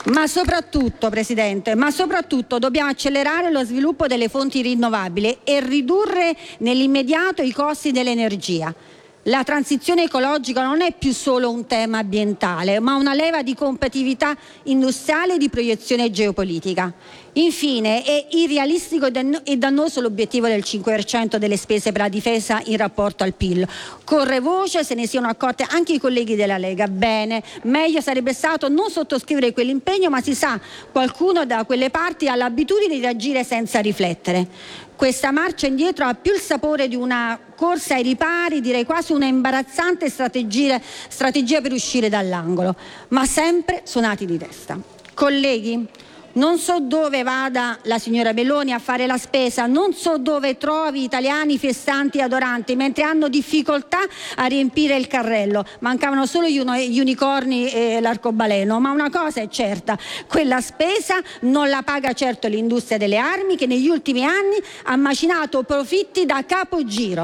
Ma soprattutto, Presidente, dobbiamo accelerare lo sviluppo delle fonti rinnovabili e ridurre nell'immediato i costi dell'energia. La transizione ecologica non è più solo un tema ambientale, ma una leva di competitività industriale e di proiezione geopolitica. Infine, è irrealistico e dannoso l'obiettivo del 5% delle spese per la difesa in rapporto al PIL. Corre voce, se ne siano accorti anche i colleghi della Lega. Bene, meglio sarebbe stato non sottoscrivere quell'impegno, ma si sa, qualcuno da quelle parti ha l'abitudine di agire senza riflettere. Questa marcia indietro ha più il sapore di una corsa ai ripari, direi quasi una imbarazzante strategia per uscire dall'angolo, ma sempre suonati di testa. Colleghi, non so dove vada la signora Meloni a fare la spesa, non so dove trovi italiani festanti e adoranti, mentre hanno difficoltà a riempire il carrello. Mancavano solo gli unicorni e l'arcobaleno, ma una cosa è certa, quella spesa non la paga certo l'industria delle armi, che negli ultimi anni ha macinato profitti da capogiro.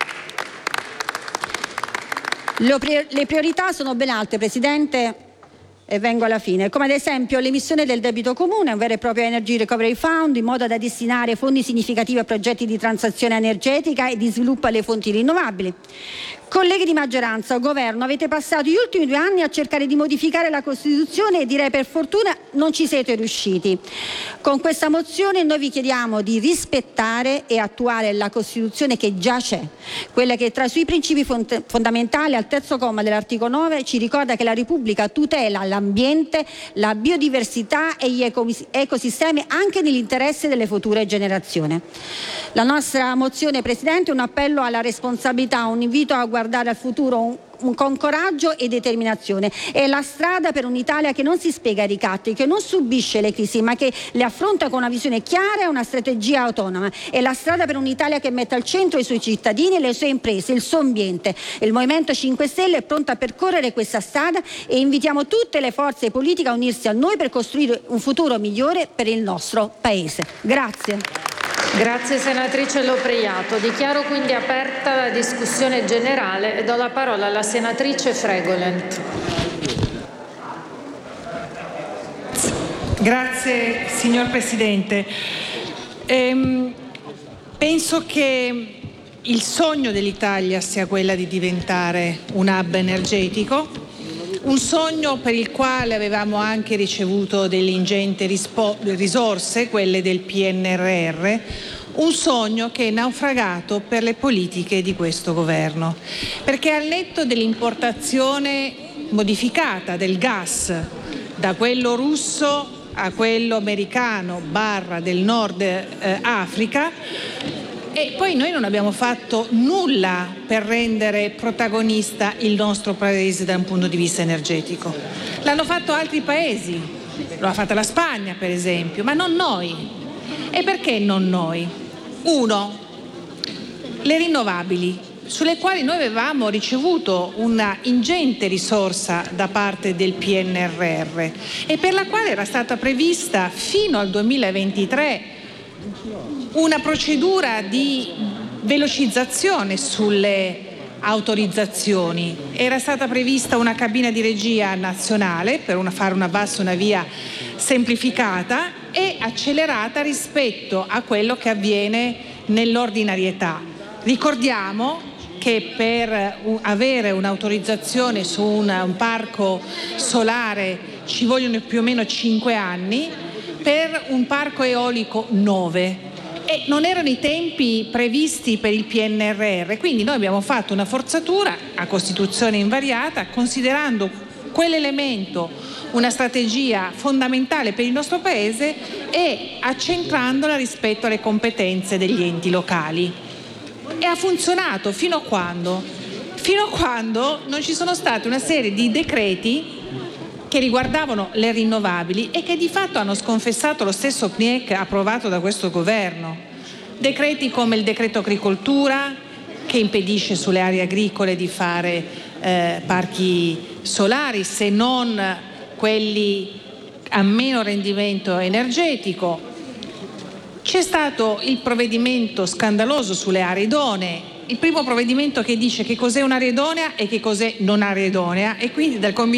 Le priorità sono ben altre, Presidente. E vengo alla fine, come ad esempio l'emissione del debito comune, un vero e proprio Energy Recovery Fund, in modo da destinare fondi significativi a progetti di transizione energetica e di sviluppo alle fonti rinnovabili. Colleghi di maggioranza, governo, avete passato gli ultimi 2 anni a cercare di modificare la Costituzione e direi per fortuna non ci siete riusciti. Con questa mozione noi vi chiediamo di rispettare e attuare la Costituzione che già c'è, quella che tra i suoi principi fondamentali al 3° comma dell'articolo 9 ci ricorda che la Repubblica tutela l'ambiente, la biodiversità e gli ecosistemi anche nell'interesse delle future generazioni. La nostra mozione, Presidente, è un appello alla responsabilità, un invito a guardare al futuro con coraggio e determinazione. È la strada per un'Italia che non si spiega ai ricatti, che non subisce le crisi, ma che le affronta con una visione chiara e una strategia autonoma. È la strada per un'Italia che mette al centro i suoi cittadini, le sue imprese, il suo ambiente. Il Movimento 5 Stelle è pronto a percorrere questa strada e invitiamo tutte le forze politiche a unirsi a noi per costruire un futuro migliore per il nostro Paese. Grazie. Grazie senatrice Lopreiato. Dichiaro quindi aperta la discussione generale e do la parola alla senatrice Fregolent. Grazie signor Presidente. Penso che il sogno dell'Italia sia quella di diventare un hub energetico, un sogno per il quale avevamo anche ricevuto delle ingenti risorse, quelle del PNRR, un sogno che è naufragato per le politiche di questo governo, perché al netto dell'importazione modificata del gas da quello russo a quello americano / del Nord Africa, e poi noi non abbiamo fatto nulla per rendere protagonista il nostro Paese da un punto di vista energetico. L'hanno fatto altri paesi, lo ha fatta la Spagna per esempio, ma non noi. E perché non noi? 1. Le rinnovabili, sulle quali noi avevamo ricevuto una ingente risorsa da parte del PNRR e per la quale era stata prevista fino al 2023 una procedura di velocizzazione sulle autorizzazioni. Era stata prevista una cabina di regia nazionale per fare una via semplificata e accelerata rispetto a quello che avviene nell'ordinarietà. Ricordiamo che per avere un'autorizzazione su un parco solare ci vogliono più o meno 5 anni, per un parco eolico 9. E non erano i tempi previsti per il PNRR, quindi noi abbiamo fatto una forzatura a Costituzione invariata, considerando quell'elemento una strategia fondamentale per il nostro Paese e accentrandola rispetto alle competenze degli enti locali. E ha funzionato fino a quando? Fino a quando non ci sono state una serie di decreti che riguardavano le rinnovabili e che di fatto hanno sconfessato lo stesso PNIEC approvato da questo governo. Decreti come il decreto agricoltura, che impedisce sulle aree agricole di fare parchi solari, se non quelli a meno rendimento energetico. C'è stato il provvedimento scandaloso sulle aree idonee, il primo provvedimento che dice che cos'è un'area idonea e che cos'è non area idonea, e quindi dal